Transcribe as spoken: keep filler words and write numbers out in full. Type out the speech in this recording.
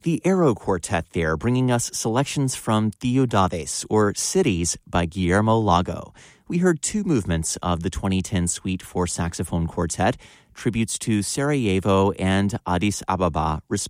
The Arrow Quartet there, bringing us selections from Ciudades, or Cities, by Guillermo Lago. We heard two movements of the twenty ten Suite for Saxophone Quartet, tributes to Sarajevo and Addis Ababa, respectively.